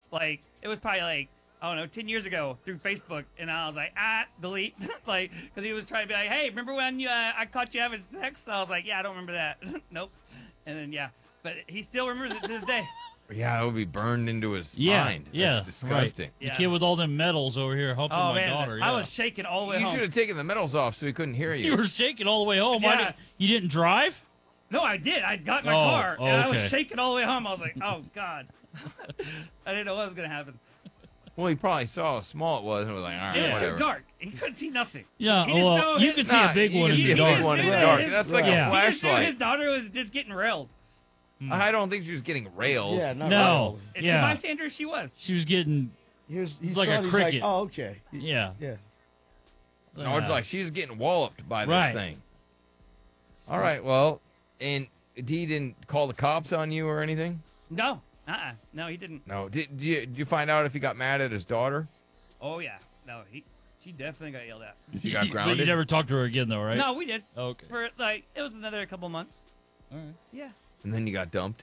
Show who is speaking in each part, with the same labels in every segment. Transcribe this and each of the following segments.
Speaker 1: Like, it was probably like, I don't know, 10 years ago through Facebook. And I was like, delete. Like, because he was trying to be like, hey, remember when I caught you having sex? I was like, yeah, I don't remember that. Nope. And then, yeah. But he still remembers it to this day.
Speaker 2: Yeah, it would be burned into his mind.
Speaker 3: Yeah,
Speaker 2: That's disgusting.
Speaker 3: Right.
Speaker 1: Yeah.
Speaker 3: The kid with all them medals over here helping
Speaker 1: Oh,
Speaker 3: my
Speaker 1: man.
Speaker 3: daughter.
Speaker 1: I
Speaker 3: Yeah.
Speaker 1: was shaking all the way
Speaker 2: You
Speaker 1: home.
Speaker 2: should have taken the medals off so he couldn't hear you.
Speaker 3: You were shaking all the way home. Why
Speaker 1: Yeah.
Speaker 3: you didn't drive?
Speaker 1: No, I did. I got in my
Speaker 3: Oh,
Speaker 1: car,
Speaker 3: oh,
Speaker 1: and I was
Speaker 3: okay.
Speaker 1: shaking all the way home. I was like, oh, God. I didn't know what was going to happen.
Speaker 2: Well, he probably saw how small it was and was like, all right,
Speaker 1: It was
Speaker 2: whatever.
Speaker 1: too dark. He couldn't see nothing.
Speaker 3: Yeah,
Speaker 1: He just know
Speaker 3: well, you
Speaker 1: his-
Speaker 3: can see a big
Speaker 2: you
Speaker 3: one
Speaker 2: can
Speaker 3: in
Speaker 2: see
Speaker 3: the
Speaker 2: a big
Speaker 3: dark.
Speaker 2: one in the
Speaker 1: Yeah.
Speaker 2: dark. That's like
Speaker 3: Yeah.
Speaker 2: a
Speaker 1: He just knew
Speaker 2: flashlight.
Speaker 1: his daughter was just getting railed.
Speaker 2: I don't think she was getting railed.
Speaker 4: Yeah, not
Speaker 3: No.
Speaker 1: And
Speaker 3: Yeah.
Speaker 1: To my standards, she was.
Speaker 3: She was getting,
Speaker 4: He
Speaker 3: like
Speaker 4: saw
Speaker 3: a
Speaker 4: it, he's
Speaker 3: cricket.
Speaker 4: like, oh, okay.
Speaker 3: yeah.
Speaker 4: Yeah.
Speaker 2: No, it's like she's getting walloped by this
Speaker 3: Right.
Speaker 2: thing. All right, well, and Dee didn't call the cops on you or anything?
Speaker 1: No. No, he didn't.
Speaker 2: No. Did you find out if he got mad at his daughter?
Speaker 1: Oh, yeah. No, she definitely got yelled at.
Speaker 2: She got
Speaker 3: But
Speaker 2: grounded?
Speaker 3: you never talked to her again, though, right?
Speaker 1: No, we did.
Speaker 3: Okay.
Speaker 1: For, like, it was another couple months.
Speaker 3: All right.
Speaker 1: Yeah.
Speaker 2: And then you got dumped?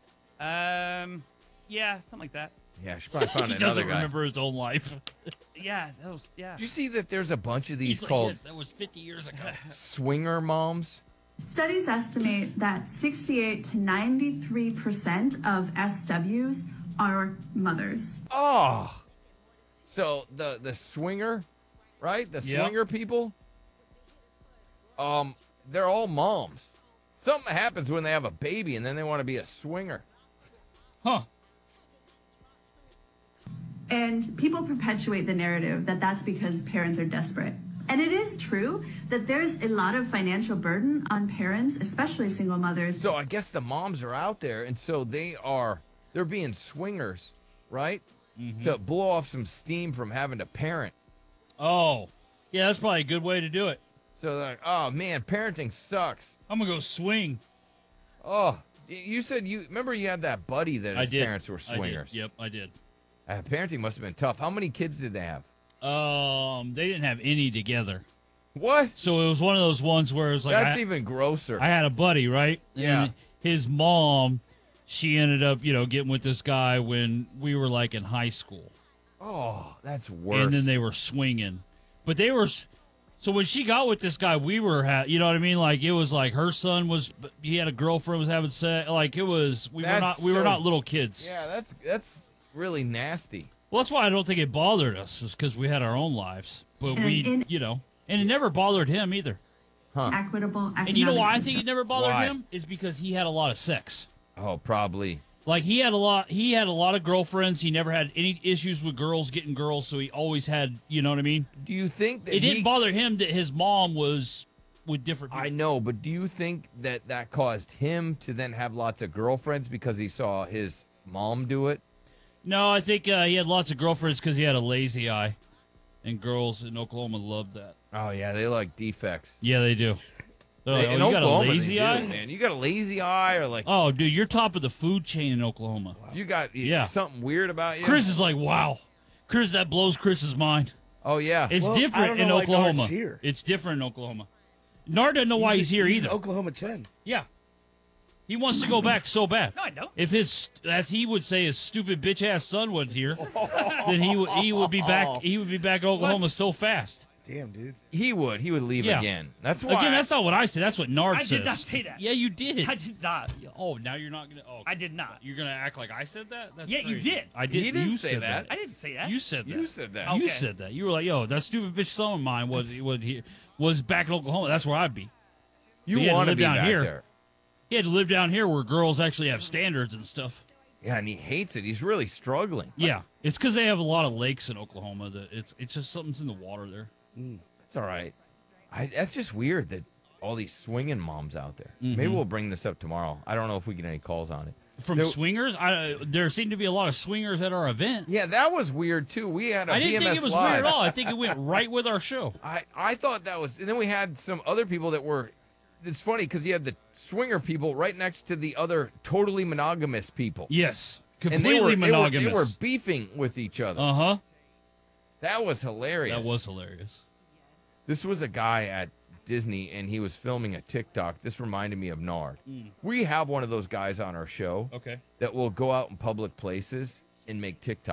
Speaker 1: Yeah, something like that.
Speaker 2: Yeah, she probably found
Speaker 3: He
Speaker 2: another
Speaker 3: doesn't
Speaker 2: guy.
Speaker 3: remember his own life.
Speaker 1: Yeah, that was, yeah.
Speaker 2: Did you see that there's a bunch of these
Speaker 3: He's like,
Speaker 2: called
Speaker 3: yes, that was 50 years ago.
Speaker 2: swinger moms?
Speaker 5: Studies estimate that 68 to 93% of SWs are mothers.
Speaker 2: Oh. So the swinger, right? The
Speaker 3: Yep.
Speaker 2: swinger people, they're all moms. Something happens when they have a baby and then they want to be a swinger.
Speaker 3: Huh.
Speaker 5: And people perpetuate the narrative that that's because parents are desperate. And it is true that there's a lot of financial burden on parents, especially single mothers.
Speaker 2: So I guess the moms are out there, and so they're being swingers, right? To blow off some steam from having to parent.
Speaker 3: Oh. Yeah, that's probably a good way to do it.
Speaker 2: So they're like, oh man, parenting sucks.
Speaker 3: I'm going to go swing.
Speaker 2: Oh, you said remember you had that buddy that
Speaker 3: I
Speaker 2: his
Speaker 3: did.
Speaker 2: parents were swingers.
Speaker 3: I did. Yep, I did.
Speaker 2: Parenting must have been tough. How many kids did they have?
Speaker 3: They didn't have any together.
Speaker 2: What?
Speaker 3: So it was one of those ones where it was like
Speaker 2: That's even grosser.
Speaker 3: I had a buddy, right?
Speaker 2: Yeah.
Speaker 3: And his mom, she ended up, getting with this guy when we were like in high school.
Speaker 2: Oh, that's worse.
Speaker 3: And then they were swinging. But they were so when she got with this guy, we were you know what I mean? Like it was like her son he had a girlfriend, was having sex. Like it was we were not little kids.
Speaker 2: Yeah, that's really nasty.
Speaker 3: Well, that's why I don't think it bothered us, is because we had our own lives. But and it never bothered him either.
Speaker 5: Equitable economic
Speaker 3: And you know why I
Speaker 5: system.
Speaker 3: think it never bothered
Speaker 2: Why?
Speaker 3: him? Is because he had a lot of sex.
Speaker 2: Oh, probably.
Speaker 3: Like he had a lot of girlfriends. He never had any issues with girls getting girls, so he always had, you know what I mean?
Speaker 2: Do you think that
Speaker 3: It didn't bother him that his mom was with different people.
Speaker 2: I know, but do you think that caused him to then have lots of girlfriends because he saw his mom do it?
Speaker 3: No, I think he had lots of girlfriends because he had a lazy eye, and girls in Oklahoma loved that.
Speaker 2: Oh yeah, they like defects.
Speaker 3: Yeah, they do. They're like,
Speaker 2: In
Speaker 3: oh, you got a
Speaker 2: Oklahoma, they
Speaker 3: lazy
Speaker 2: do,
Speaker 3: eye?
Speaker 2: man. You got a lazy eye, or like
Speaker 3: Oh, dude, you're top of the food chain in Oklahoma.
Speaker 2: you got
Speaker 3: Yeah.
Speaker 2: something weird about you.
Speaker 3: Chris is like, wow. Chris, that blows Chris's mind.
Speaker 2: Oh yeah.
Speaker 3: It's
Speaker 4: Well, I
Speaker 3: different
Speaker 4: don't
Speaker 3: in
Speaker 4: know why
Speaker 3: Oklahoma.
Speaker 4: Nard's here.
Speaker 3: It's different in Oklahoma. Nard doesn't know why he's here
Speaker 4: in
Speaker 3: either.
Speaker 4: Oklahoma 10.
Speaker 3: Yeah. He wants to go back so bad.
Speaker 1: No, I don't.
Speaker 3: If as he would say, his stupid bitch ass son wasn't here, then he would be back. He would be back in Oklahoma
Speaker 1: What?
Speaker 3: so fast.
Speaker 4: Damn, dude.
Speaker 2: He would leave
Speaker 3: Yeah.
Speaker 2: again. That's why.
Speaker 3: Again, that's not what I said. That's what Nard
Speaker 1: I
Speaker 3: says.
Speaker 1: did not say that.
Speaker 3: Yeah, you did.
Speaker 1: I did not.
Speaker 3: Oh, now you're not gonna. Oh,
Speaker 1: I did not.
Speaker 3: You're gonna act like I said that? That's
Speaker 1: Yeah, you
Speaker 3: crazy.
Speaker 1: did.
Speaker 3: I did.
Speaker 2: He didn't
Speaker 3: you
Speaker 2: say
Speaker 3: said
Speaker 2: that.
Speaker 1: I didn't say that.
Speaker 3: You said that.
Speaker 2: You said that.
Speaker 1: Oh.
Speaker 3: You
Speaker 1: Okay.
Speaker 3: said that. You were like, "Yo, that stupid bitch son of mine was back in Oklahoma. That's where I'd be."
Speaker 2: You
Speaker 3: He had to
Speaker 2: want to
Speaker 3: live
Speaker 2: be
Speaker 3: down
Speaker 2: back
Speaker 3: here.
Speaker 2: there.
Speaker 3: He had to live down here where girls actually have standards and stuff.
Speaker 2: Yeah, and he hates it. He's really struggling.
Speaker 3: Yeah, it's because they have a lot of lakes in Oklahoma. That it's just something's in the water there.
Speaker 2: It's all right. That's just weird that all these swinging moms out there.
Speaker 3: Mm-hmm.
Speaker 2: Maybe we'll bring this up tomorrow. I don't know if we get any calls on it.
Speaker 3: From
Speaker 2: There-
Speaker 3: swingers, there seemed to be a lot of swingers at our event.
Speaker 2: Yeah, that was weird too. We had a
Speaker 3: I didn't
Speaker 2: BMS
Speaker 3: think it was
Speaker 2: Live.
Speaker 3: weird at all. I think it went right with our show.
Speaker 2: I thought that was, and then we had some other people that were. It's funny because you had the swinger people right next to the other totally monogamous people,
Speaker 3: Yes,
Speaker 2: and
Speaker 3: completely monogamous.
Speaker 2: They were beefing with each other.
Speaker 3: Uh-huh.
Speaker 2: That was hilarious.
Speaker 3: That was hilarious.
Speaker 2: This was a guy at Disney, and he was filming a TikTok. This reminded me of Nard. We have one of those guys on our show
Speaker 3: Okay.
Speaker 2: that will go out in public places and make TikToks.